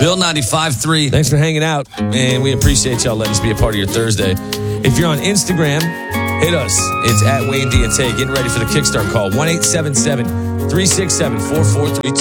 Bill 95.3. Thanks for hanging out, and we appreciate y'all letting us be a part of your Thursday. If you're on Instagram, hit us. It's at Wayne D and Tay. Getting ready for the Kickstart call. 1-877-367-4432.